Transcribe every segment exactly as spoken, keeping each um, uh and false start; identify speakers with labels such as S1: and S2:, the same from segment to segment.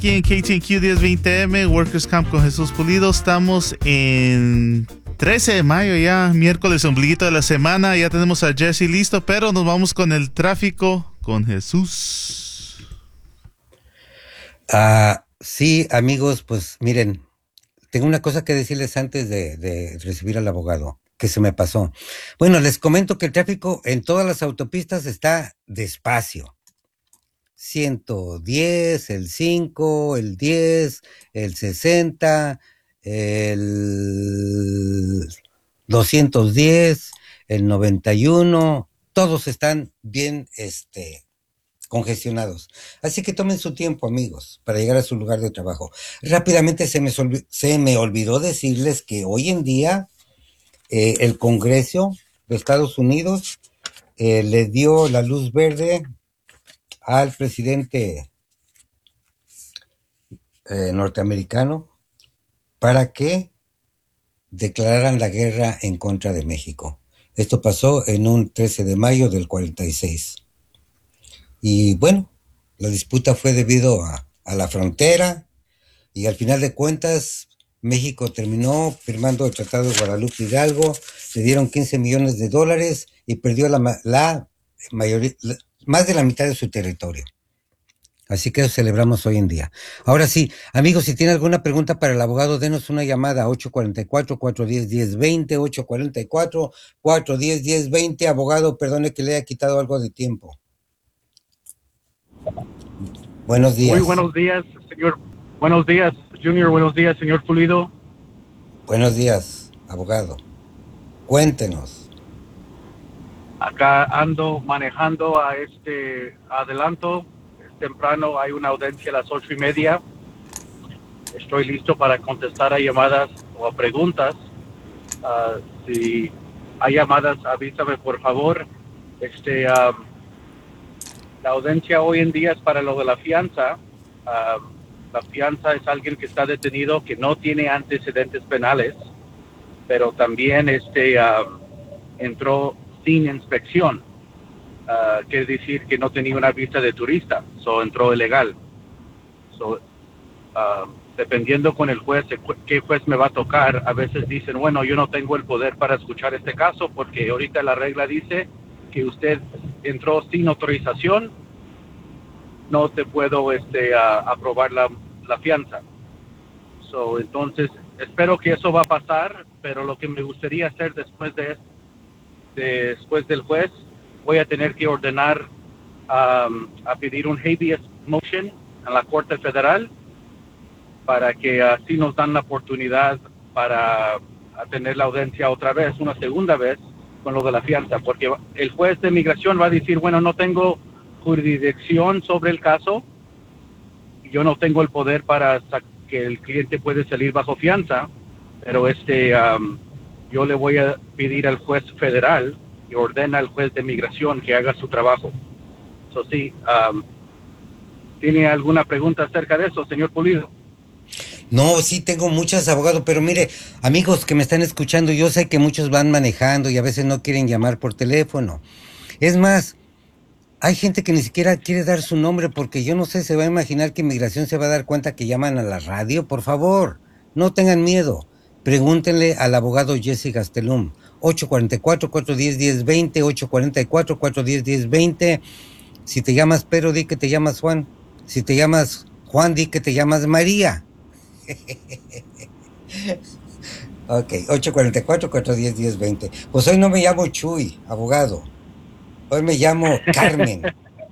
S1: aquí en K T Q diez veinte M, Workers Camp con Jesús Pulido. Estamos en trece de mayo ya, miércoles, ombliguito de la semana. Ya tenemos a Jesse listo, pero nos vamos con el tráfico con Jesús.
S2: Uh, sí, amigos, pues miren, tengo una cosa que decirles antes de, de recibir al abogado, que se me pasó. Bueno, les comento que el tráfico en todas las autopistas está despacio. ciento diez, el cinco, el diez, el sesenta, el doscientos diez, el noventa y uno, todos están bien este, congestionados. Así que tomen su tiempo, amigos, para llegar a su lugar de trabajo. Rápidamente se me, solvi- se me olvidó decirles que hoy en día eh, el Congreso de Estados Unidos eh, le dio la luz verde al presidente eh, norteamericano para que declararan la guerra en contra de México. Esto pasó en un trece de mayo del cuarenta y seis. Y bueno, la disputa fue debido a, a la frontera y al final de cuentas México terminó firmando el Tratado de Guadalupe Hidalgo, le dieron quince millones de dólares y perdió la, la mayoría, la, más de la mitad de su territorio. Así que eso celebramos hoy en día. Ahora sí, amigos, si tienen alguna pregunta para el abogado, denos una llamada a ocho cuatro cuatro, cuatro uno cero, uno cero dos cero, ocho cuatro cuatro, cuatro uno cero, uno cero dos cero. Abogado, perdone que le haya quitado algo de tiempo. Buenos días.
S3: Muy buenos días, señor. Buenos días, Junior. Buenos días, señor Pulido.
S2: Buenos días, abogado. Cuéntenos.
S3: Acá ando manejando a este adelanto. Es temprano, hay una audiencia a las ocho y media. Estoy listo para contestar a llamadas o a preguntas. Uh, si hay llamadas, avísame por favor. Este, uh, la audiencia hoy en día es para lo de la fianza. Uh, la fianza es alguien que está detenido, que no tiene antecedentes penales, pero también este uh, entró sin inspección. Uh, quiere decir que no tenía una visa de turista, so entró ilegal. So, uh, dependiendo con el juez, qué juez me va a tocar, a veces dicen, bueno, yo no tengo el poder para escuchar este caso porque ahorita la regla dice que usted entró sin autorización, no te puedo este, uh, aprobar la, la fianza. So, entonces, espero que eso va a pasar, pero lo que me gustaría hacer después de, de después del juez, voy a tener que ordenar um, a pedir un habeas motion en la Corte Federal para que así nos dan la oportunidad para tener la audiencia otra vez, una segunda vez, con lo de la fianza, porque el juez de migración va a decir, bueno, no tengo jurisdicción sobre el caso, yo no tengo el poder para que el cliente puede salir bajo fianza, pero este um, yo le voy a pedir al juez federal y ordena al juez de migración que haga su trabajo. So, sí, um, ¿tiene alguna pregunta acerca de eso, señor Pulido?
S2: No, sí tengo muchas, abogado, pero mire, amigos que me están escuchando, yo sé que muchos van manejando y a veces no quieren llamar por teléfono. Es más, hay gente que ni siquiera quiere dar su nombre porque yo no sé, se va a imaginar que Inmigración se va a dar cuenta que llaman a la radio. Por favor, no tengan miedo. Pregúntenle al abogado Jesse Gastelum. ocho cuatro cuatro, cuatro uno cero, uno cero dos cero, ocho cuatro cuatro, cuatro uno cero, uno cero dos cero. Si te llamas Pedro, di que te llamas Juan. Si te llamas Juan, di que te llamas María. Ok, ocho cuatro cuatro, cuatro uno cero, uno cero dos cero. Pues hoy no me llamo Chuy, abogado. Hoy me llamo Carmen.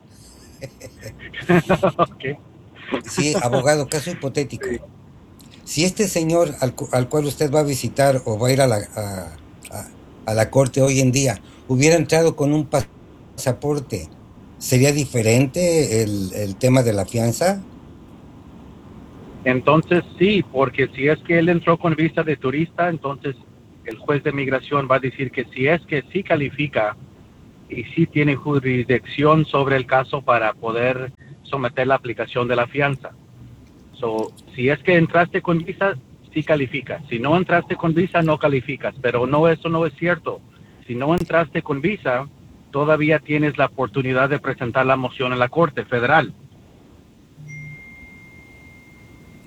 S3: Okay.
S2: Sí, abogado, caso hipotético. Si este señor al, al cual usted va a visitar o va a ir a la, a, a, a la corte hoy en día hubiera entrado con un pasaporte, ¿sería diferente el, el tema de la fianza?
S3: Entonces sí, porque si es que él entró con visa de turista, entonces el juez de migración va a decir que si es que sí califica y sí tiene jurisdicción sobre el caso para poder someter la aplicación de la fianza. So, si es que entraste con visa, sí calificas. Si no entraste con visa, no calificas. Pero no, eso no es cierto. Si no entraste con visa, todavía tienes la oportunidad de presentar la moción en la Corte Federal.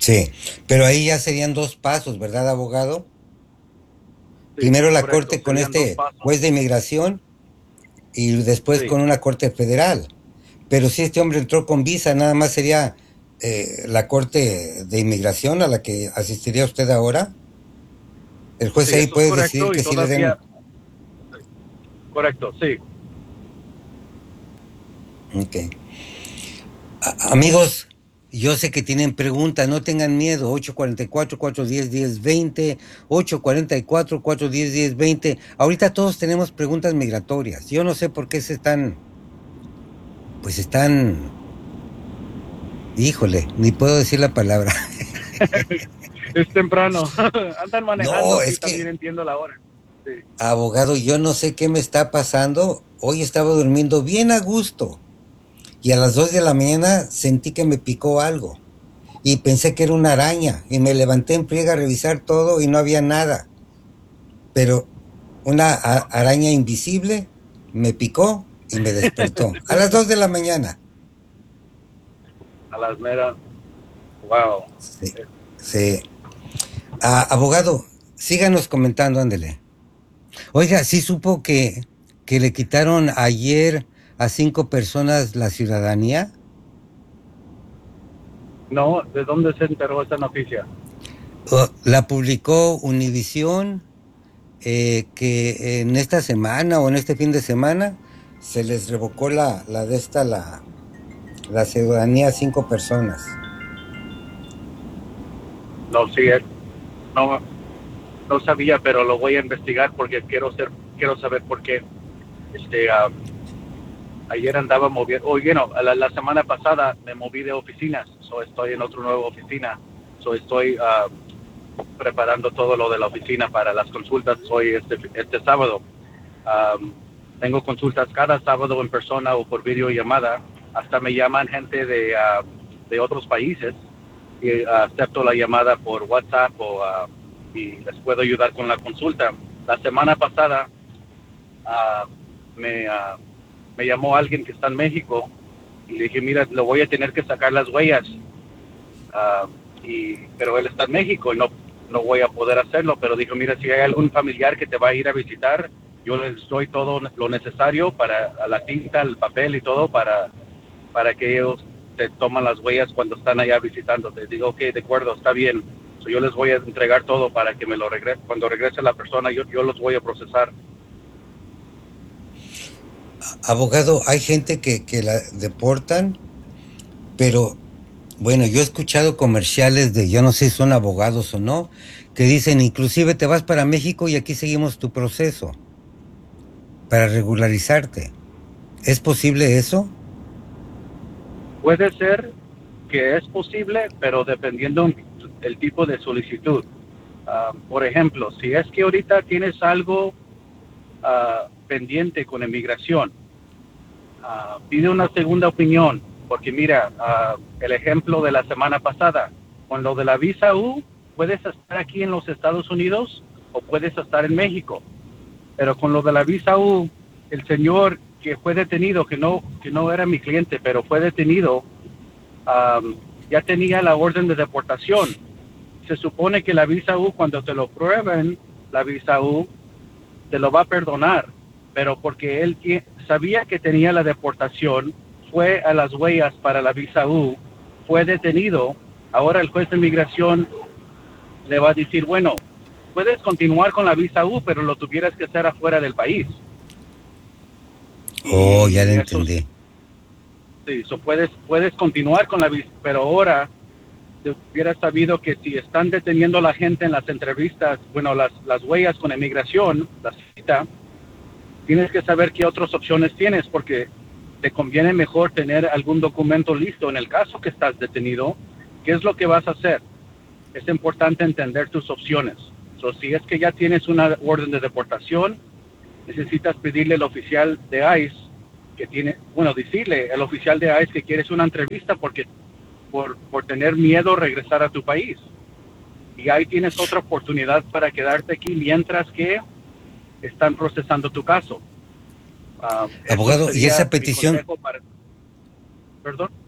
S2: Sí, pero ahí ya serían dos pasos, ¿verdad, abogado?
S3: Sí,
S2: Primero la
S3: correcto,
S2: corte con
S3: serían dos
S2: este
S3: pasos.
S2: juez de inmigración y después
S3: Sí,
S2: con una corte federal. Pero si este hombre entró con visa, nada más sería eh, la corte de inmigración a la que asistiría usted ahora. El juez
S3: sí,
S2: ahí
S3: eso es
S2: puede decidir
S3: correcto y
S2: que sí le
S3: todavía,
S2: den.
S3: correcto, sí.
S2: Ok. A- amigos, yo sé que tienen preguntas, no tengan miedo. ocho cuatro cuatro, cuatro uno cero, uno cero dos cero, ocho cuatro cuatro, cuatro uno cero, uno cero dos cero. Ahorita todos tenemos preguntas migratorias. Yo no sé por qué se están, pues están, híjole, ni puedo decir la palabra.
S3: Es temprano. Andan
S2: No,
S3: manejando, sí,
S2: es
S3: también
S2: que,
S3: entiendo la hora. Sí.
S2: abogado, yo no sé qué me está pasando. Hoy estaba durmiendo bien a gusto y a las dos de la mañana sentí que me picó algo y pensé que era una araña y me levanté en friega a revisar todo y no había nada. Pero una a- araña invisible me picó y me despertó a las dos de la mañana.
S3: A las meras. Wow.
S2: Sí, sí. Ah, abogado, síganos comentando, ándele. Oiga, sí supo que, que le quitaron ayer a cinco personas la ciudadanía.
S3: No, ¿de dónde se enteró esta noticia?
S2: Oh, la publicó Univisión, eh, que en esta semana o en este fin de semana se les revocó la, la de esta, la, la ciudadanía a cinco personas.
S3: No, sí, es- no, no sabía, pero lo voy a investigar porque quiero ser, quiero saber por qué. Este, ah, ayer andaba moviendo, o bueno, la, la semana pasada me moví de oficinas, so estoy en otra nueva oficina, so estoy ah, preparando todo lo de la oficina para las consultas hoy este, este sábado. Um, tengo consultas cada sábado en persona o por videollamada. Hasta me llaman gente de, uh, de otros países y uh, acepto la llamada por WhatsApp o, uh, y les puedo ayudar con la consulta. La semana pasada uh, me, uh, me llamó alguien que está en México y le dije, mira, lo voy a tener que sacar las huellas, uh, y, pero él está en México y no, no voy a poder hacerlo, pero dijo, mira, si hay algún familiar que te va a ir a visitar, yo les doy todo lo necesario para la tinta, el papel y todo para, para que ellos te toman las huellas cuando están allá visitándote. Digo, ok, de acuerdo, está bien. So, yo les voy a entregar todo para que me lo regrese. Cuando regrese la persona, yo, yo los voy a procesar.
S2: Abogado, hay gente que, que la deportan, pero bueno, yo he escuchado comerciales de, yo no sé si son abogados o no, que dicen, inclusive te vas para México y aquí seguimos tu proceso para regularizarte. ¿Es posible eso?
S3: Puede ser que es posible, pero dependiendo del tipo de solicitud. Uh, por ejemplo, si es que ahorita tienes algo uh, pendiente con inmigración, uh, pide una segunda opinión, porque mira, uh, el ejemplo de la semana pasada, con lo de la visa U, puedes estar aquí en los Estados Unidos o puedes estar en México, pero con lo de la visa U, el señor que fue detenido, que no, que no era mi cliente, pero fue detenido, um, ya tenía la orden de deportación. Se supone que la visa U, cuando te lo prueben, la visa U, te lo va a perdonar, pero porque él sabía que tenía la deportación, fue a las huellas para la visa U, fue detenido, ahora el juez de inmigración le va a decir, bueno, puedes continuar con la visa U, pero lo tuvieras que hacer afuera del país.
S2: Oh, ya lo
S3: Y eso,
S2: entendí.
S3: sí, so puedes, puedes continuar con la visa, pero ahora te hubiera sabido que si están deteniendo a la gente en las entrevistas, bueno, las, las huellas con inmigración, la cita, tienes que saber qué otras opciones tienes, porque te conviene mejor tener algún documento listo en el caso que estás detenido. ¿Qué es lo que vas a hacer? Es importante entender tus opciones. So, si es que ya tienes una orden de deportación, necesitas pedirle al oficial de ICE que tiene, bueno, decirle al oficial de ICE que quieres una entrevista porque por, por tener miedo a regresar a tu país. Y ahí tienes otra oportunidad para quedarte aquí mientras que están procesando tu caso. Uh,
S2: Abogado, ¿y esa petición,
S3: para... ¿Perdón?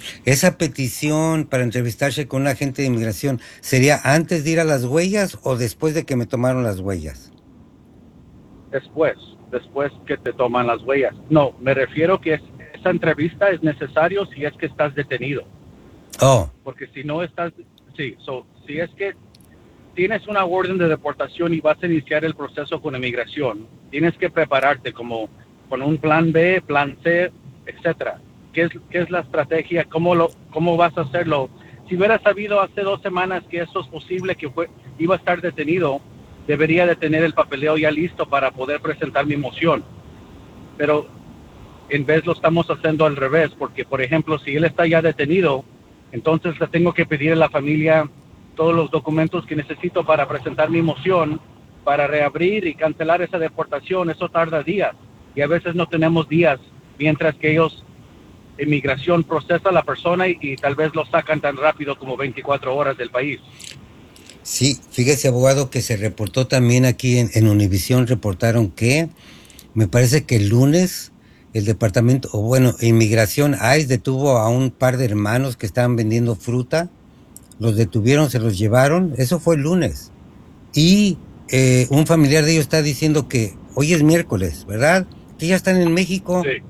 S2: Esa petición para entrevistarse con un agente de inmigración, ¿sería antes de ir a las huellas o después de que me tomaron las huellas?
S3: Después, después que te toman las huellas. No, me refiero que es, esa entrevista es necesario si es que estás detenido.
S2: Oh.
S3: Porque si no estás, sí, so, si es que tienes una orden de deportación y vas a iniciar el proceso con inmigración, tienes que prepararte como con un plan B, plan C, etcétera. ¿Qué es, qué es la estrategia? ¿Cómo, lo, ¿Cómo vas a hacerlo? Si hubiera sabido hace dos semanas que eso es posible, que fue, iba a estar detenido, debería de tener el papeleo ya listo para poder presentar mi moción. Pero en vez lo estamos haciendo al revés, porque, por ejemplo, si él está ya detenido, entonces le tengo que pedir a la familia todos los documentos que necesito para presentar mi moción, para reabrir y cancelar esa deportación. Eso tarda días, y a veces no tenemos días, mientras que ellos... inmigración procesa a la persona y, y tal vez lo sacan tan rápido como veinticuatro horas del país.
S2: Sí, fíjese, abogado, que se reportó también aquí en, en Univisión, reportaron que me parece que el lunes el departamento, o bueno, inmigración I C E detuvo a un par de hermanos que estaban vendiendo fruta, los detuvieron, se los llevaron, eso fue el lunes. Y eh, un familiar de ellos está diciendo que hoy es miércoles, ¿verdad? Que ya están en México.
S3: Sí.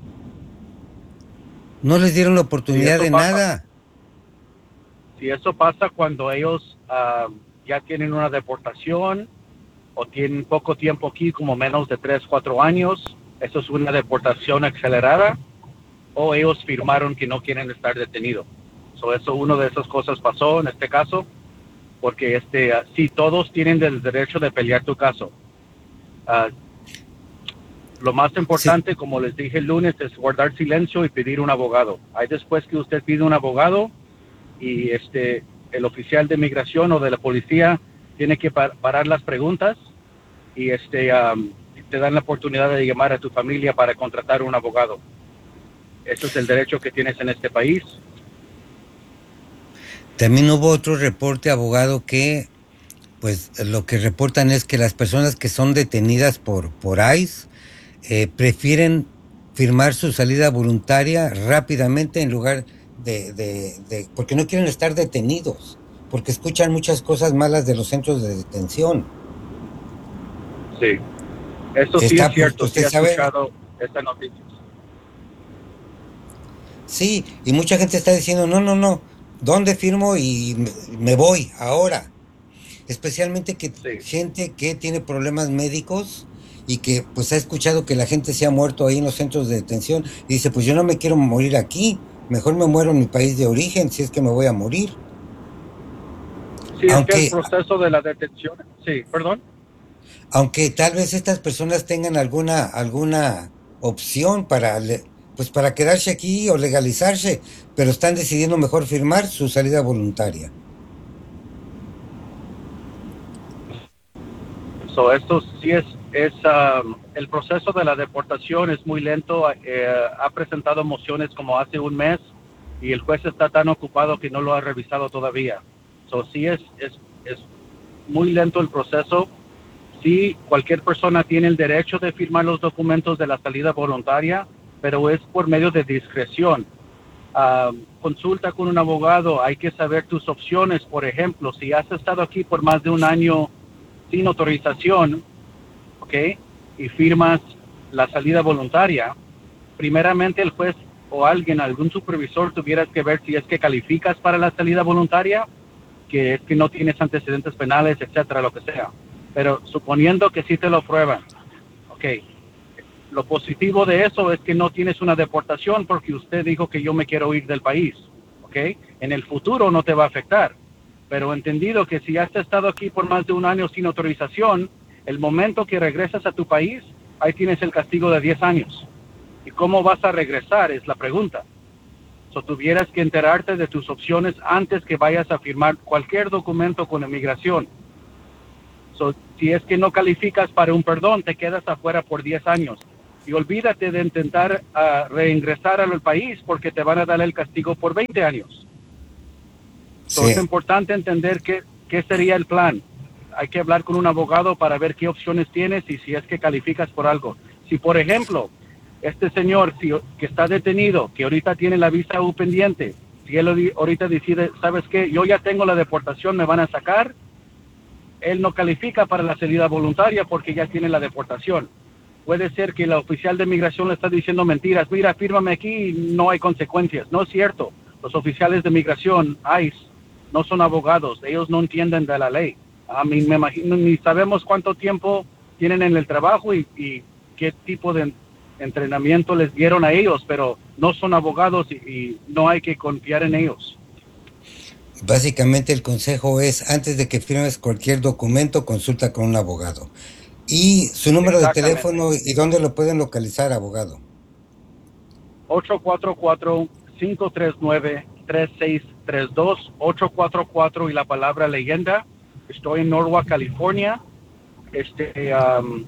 S2: No les dieron la oportunidad
S3: Sí,
S2: de
S3: pasa.
S2: nada.
S3: Si eso pasa cuando ellos uh, ya tienen una deportación o tienen poco tiempo aquí, como menos de tres, cuatro años, eso es una deportación acelerada, o ellos firmaron que no quieren estar detenidos. So, eso, una de esas cosas pasó en este caso, porque este, uh, sí, todos tienen el derecho de pelear tu caso. Uh, Lo más importante, sí, como les dije el lunes, es guardar silencio y pedir un abogado. Ahí después que usted pide un abogado y este el oficial de migración o de la policía tiene que par parar las preguntas y este um, te dan la oportunidad de llamar a tu familia para contratar un abogado. Ese es el derecho que tienes en este país.
S2: También hubo otro reporte, abogado, que pues lo que reportan es que las personas que son detenidas por, por I C E Eh, prefieren firmar su salida voluntaria rápidamente en lugar de, de, de, porque no quieren estar detenidos, porque escuchan muchas cosas malas de los centros de detención.
S3: Sí, eso sí
S2: Está,
S3: es cierto,
S2: usted
S3: sí he
S2: sabe,
S3: escuchado esta noticia.
S2: Sí, y mucha gente está diciendo, no, no, no, ¿dónde firmo? Y me, me voy ahora. Especialmente que
S3: Sí.
S2: gente que tiene problemas médicos y que pues ha escuchado que la gente se ha muerto ahí en los centros de detención y dice, pues yo no me quiero morir aquí, mejor me muero en mi país de origen si es que me voy a morir.
S3: Sí,
S2: aunque,
S3: es que el proceso de la detención, sí, perdón.
S2: Aunque tal vez estas personas tengan alguna alguna opción para pues para quedarse aquí o legalizarse, pero están decidiendo mejor firmar su salida voluntaria.
S3: So, esto sí es, es um, el proceso de la deportación es muy lento. Eh, ha presentado mociones como hace un mes y el juez está tan ocupado que no lo ha revisado todavía. So, sí es, es, es muy lento el proceso. Sí, cualquier persona tiene el derecho de firmar los documentos de la salida voluntaria, pero es por medio de discreción. Uh, consulta con un abogado, hay que saber tus opciones. Por ejemplo, si has estado aquí por más de un año sin autorización, ¿ok? Y firmas la salida voluntaria, primeramente el juez o alguien, algún supervisor, tuvieras que ver si es que calificas para la salida voluntaria, que es que no tienes antecedentes penales, etcétera, lo que sea. Pero suponiendo que sí te lo prueban, ¿ok? Lo positivo de eso es que no tienes una deportación porque usted dijo que yo me quiero ir del país, ¿ok? En el futuro no te va a afectar. Pero entendido que si has estado aquí por más de un año sin autorización, el momento que regresas a tu país, ahí tienes el castigo de diez años. ¿Y cómo vas a regresar? Es la pregunta. So, tuvieras que enterarte de tus opciones antes que vayas a firmar cualquier documento con inmigración. So, si es que no calificas para un perdón, te quedas afuera por diez años. Y olvídate de intentar uh, reingresar al país porque te van a dar el castigo por veinte años. So, sí. Es importante entender qué, qué sería el plan. Hay que hablar con un abogado para ver qué opciones tienes y si es que calificas por algo. Si, por ejemplo, este señor si, que está detenido, que ahorita tiene la visa U pendiente, Si él ahorita decide, ¿sabes qué? Yo ya tengo la deportación, me van a sacar. Él no califica para la salida voluntaria porque ya tiene la deportación. Puede ser que el oficial de migración le está diciendo mentiras. Mira, fírmame aquí y no hay consecuencias. No es cierto. Los oficiales de migración, ICE, no son abogados. Ellos no entienden de la ley. A mí me imagino, ni sabemos cuánto tiempo tienen en el trabajo y, y qué tipo de entrenamiento les dieron a ellos, pero no son abogados y, y no hay que confiar en ellos.
S2: Básicamente el consejo es, antes de que firmes cualquier documento, consulta con un abogado. Y su número de teléfono y dónde lo pueden localizar, abogado.
S3: ocho cuatro cuatro, cinco tres nueve, tres seis tres dos, ocho cuatro cuatro y la palabra leyenda. Estoy en Norwalk, California. Este, um,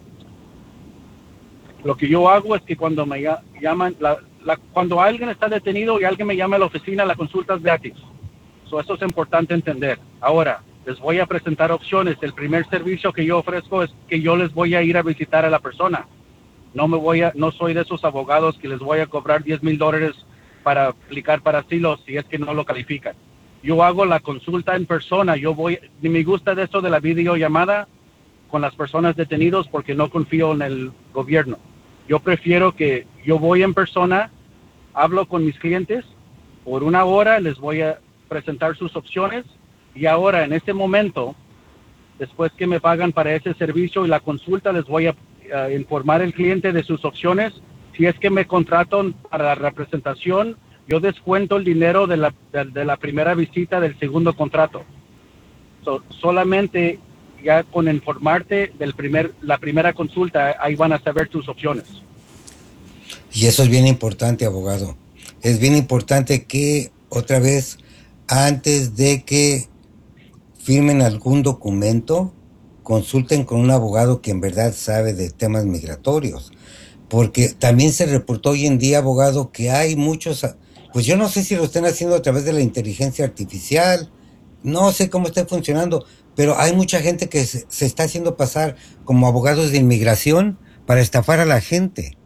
S3: lo que yo hago es que cuando me llaman, la, la, cuando alguien está detenido y alguien me llama a la oficina, la consulta es gratis. So, eso es importante entender. Ahora, les voy a presentar opciones. El primer servicio que yo ofrezco es que yo les voy a ir a visitar a la persona. No me voy a, no soy de esos abogados que les voy a cobrar diez mil dólares para aplicar para asilo si es que no lo califican. Yo hago la consulta en persona. Yo voy, ni me gusta de eso de la videollamada con las personas detenidos porque no confío en el gobierno. Yo prefiero que yo voy en persona, hablo con mis clientes, por una hora les voy a presentar sus opciones y ahora en este momento, después que me pagan para ese servicio y la consulta, les voy a uh, informar al cliente de sus opciones. Si es que me contratan para la representación, yo descuento el dinero de la, de, de la primera visita del segundo contrato. So, solamente ya con informarte del primer, la primera consulta, ahí van a saber tus opciones.
S2: Y eso es bien importante, abogado. Es bien importante que, otra vez, antes de que firmen algún documento, consulten con un abogado que en verdad sabe de temas migratorios. Porque también se reportó hoy en día, abogado, que hay muchos, pues yo no sé si lo están haciendo a través de la inteligencia artificial, no sé cómo está funcionando, pero hay mucha gente que se, se está haciendo pasar como abogados de inmigración para estafar a la gente.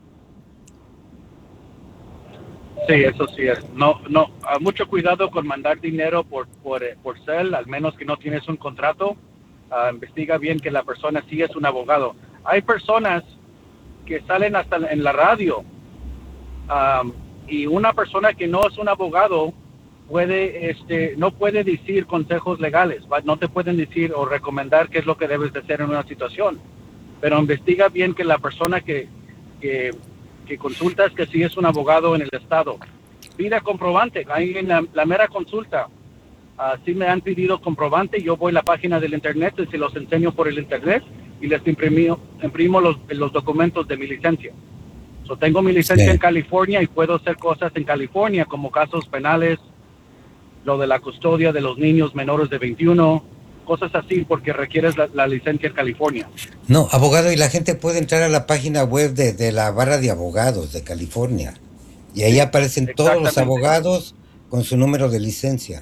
S3: Sí, eso sí es. No, no, uh, mucho cuidado con mandar dinero por, por, por cel, al menos que no tienes un contrato. Uh, investiga bien que la persona sí es un abogado. Hay personas que salen hasta en la radio um, y una persona que no es un abogado puede, este, no puede decir consejos legales, ¿va? No te pueden decir o recomendar qué es lo que debes de hacer en una situación, pero investiga bien que la persona que, que, que consultas que sí es un abogado en el estado. Pida comprobante, ahí en la, la mera consulta, uh, si me han pedido comprobante, yo voy a la página del internet y se los enseño por el internet y les imprimo, imprimo los, los documentos de mi licencia. So, tengo mi licencia sí. en California y puedo hacer cosas en California como casos penales, lo de la custodia de los niños menores de veintiuno, cosas así porque requieres la, la licencia en California.
S2: No, abogado, y la gente puede entrar a la página web de, de la barra de abogados de California y ahí sí, aparecen todos los abogados con su número de licencia.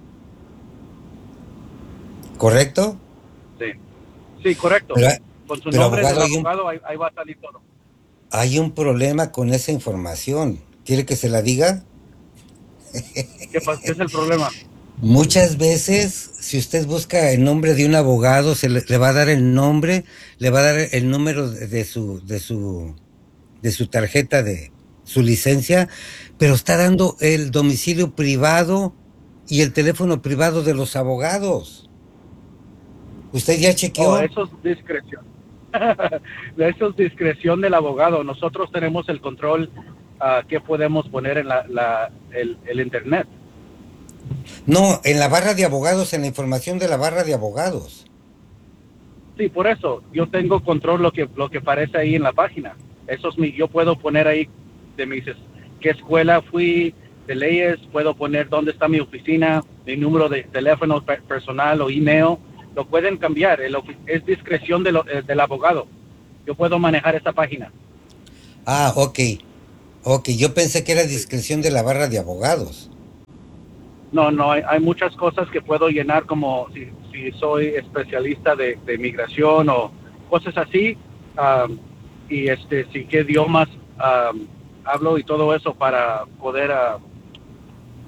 S2: ¿Correcto?
S3: Sí, sí, correcto.
S2: Pero,
S3: con su
S2: pero
S3: nombre
S2: abogado,
S3: del abogado, ahí, ahí va a salir todo.
S2: Hay un problema con esa información. ¿Quiere que se la diga?
S3: ¿Qué, ¿Qué es el problema?
S2: Muchas veces, si usted busca el nombre de un abogado, se le, le va a dar el nombre, le va a dar el número de, de su, de su, de su tarjeta de su licencia, pero está dando el domicilio privado y el teléfono privado de los abogados. ¿Usted ya chequeó?
S3: Oh, eso es discreción. Eso es discreción del abogado. Nosotros tenemos el control uh, que podemos poner en la, la, el, el internet.
S2: No, en la barra de abogados, en la información de la barra de abogados.
S3: Sí, por eso yo tengo control lo que lo que aparece ahí en la página. Eso es mi, yo puedo poner ahí de mis qué escuela fui, de leyes, puedo poner dónde está mi oficina, mi número de teléfono personal o email. Lo pueden cambiar, el, es discreción de lo, del abogado. Yo puedo manejar esta página.
S2: Ah, ok. Ok, yo pensé que era discreción de la barra de abogados.
S3: No, no, hay, hay muchas cosas que puedo llenar como si, si soy especialista de, de migración o cosas así. Um, y este, sí, qué idiomas um, hablo y todo eso para poder uh,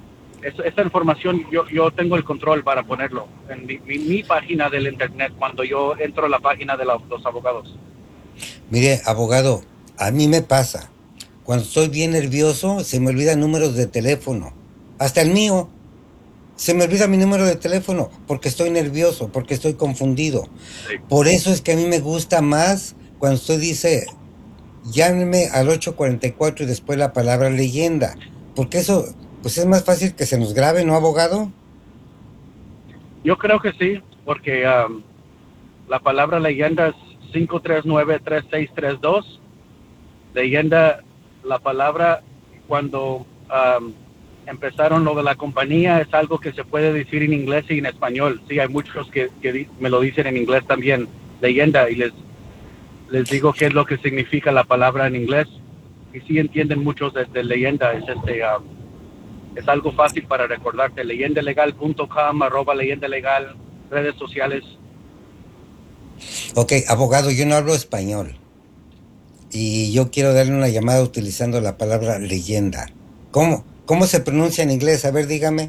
S3: es, esa información yo, yo tengo el control para ponerlo en mi, mi, mi página del internet cuando yo entro a la página de la, los abogados.
S2: Mire, abogado, a mí me pasa. Cuando estoy bien nervioso, se me olvidan números de teléfono. Hasta el mío. Se me olvida mi número de teléfono porque estoy nervioso, porque estoy confundido.
S3: Sí.
S2: Por eso es que a mí me gusta más cuando usted dice, llámeme al ocho cuarenta y cuatro y después la palabra leyenda. Porque eso, pues es más fácil que se nos grabe, ¿no, abogado?
S3: Yo creo que sí, porque um, la palabra leyenda es cinco tres nueve, tres seis tres dos. Leyenda, la palabra, cuando um, empezaron lo de la compañía, es algo que se puede decir en inglés y en español. Sí, hay muchos que, que me lo dicen en inglés también, leyenda, y les, les digo qué es lo que significa la palabra en inglés. Y sí entienden muchos de, de leyenda. Es, este, um, es algo fácil para recordarte. leyenda legal punto com, arroba leyenda legal, redes sociales.
S2: Ok, abogado, yo no hablo español. Y yo quiero darle una llamada utilizando la palabra leyenda. ¿Cómo? ¿Cómo se pronuncia en inglés? A ver, dígame.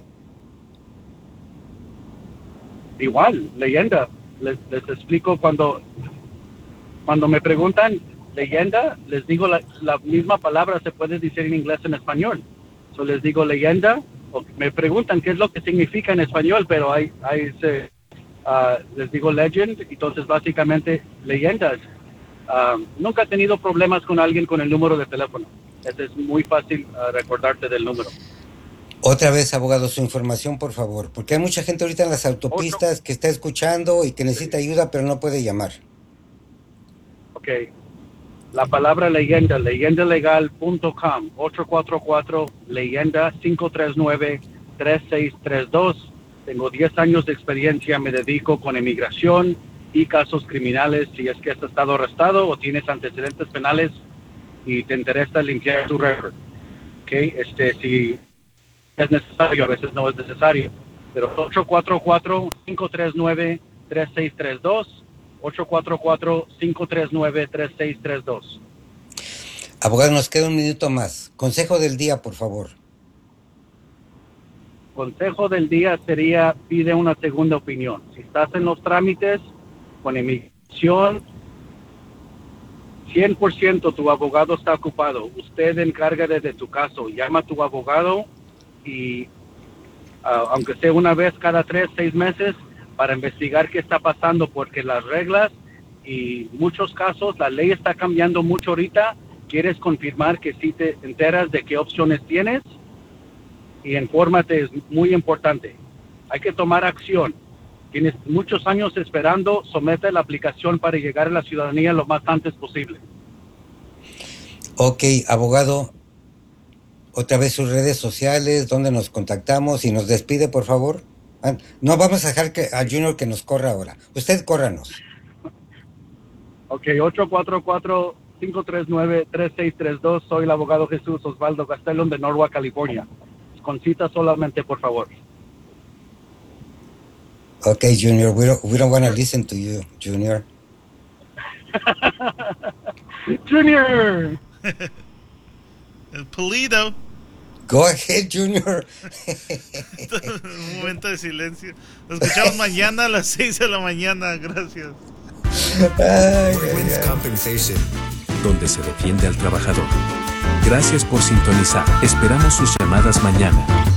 S3: Igual, leyenda. Les, les explico cuando, cuando me preguntan leyenda, les digo la, la misma palabra se puede decir en inglés en español. So les digo leyenda, o me preguntan qué es lo que significa en español, pero hay, hay se, uh, les digo legend, entonces básicamente leyendas. Uh, nunca he tenido problemas con alguien con el número de teléfono. Es muy fácil uh, recordarte del número.
S2: Otra vez, abogado, su información, por favor, porque hay mucha gente ahorita en las autopistas Otro. que está escuchando y que necesita ayuda, pero no puede llamar.
S3: Ok. La palabra leyenda, leyenda legal punto com, ocho cuatro cuatro, leyenda, cinco tres nueve, tres seis tres dos. Tengo diez años de experiencia, me dedico con inmigración y casos criminales. Si es que has estado arrestado o tienes antecedentes penales y te interesa limpiar tu récord. Okay, este, si es necesario, a veces no es necesario, pero ocho cuatro cuatro, cinco tres nueve, tres seis tres dos, ocho cuatro cuatro, cinco tres nueve, tres seis tres dos.
S2: Abogado, nos queda un minuto más. Consejo del día, por favor.
S3: Consejo del día sería, pide una segunda opinión. Si estás en los trámites con inmigración, cien por ciento tu abogado está ocupado. Usted encárgate de tu caso. Llama a tu abogado y, uh, aunque sea una vez cada tres, seis meses, para investigar qué está pasando, porque las reglas y muchos casos, la ley está cambiando mucho ahorita. Quieres confirmar que sí te enteras de qué opciones tienes y infórmate, es muy importante. Hay que tomar acción. Tienes muchos años esperando, somete la aplicación para llegar a la ciudadanía lo más antes posible.
S2: Ok, abogado, otra vez sus redes sociales, donde nos contactamos y nos despide, por favor. No vamos a dejar que a Junior que nos corra ahora. Usted córranos.
S3: Ok, ocho cuatro cuatro, cinco tres nueve, tres seis tres dos. Soy el abogado Jesús Osvaldo Castellón de Norwalk, California. Con cita solamente, por favor.
S2: Ok, Junior, we don't, we don't want to listen to you, Junior.
S3: Junior!
S1: El Pulido.
S2: Go ahead, Junior.
S1: Un momento de silencio. Nos escuchamos mañana a las seis de la mañana. Gracias.
S4: Frequency Compensation, donde se defiende al trabajador. Gracias por sintonizar. Esperamos sus llamadas mañana.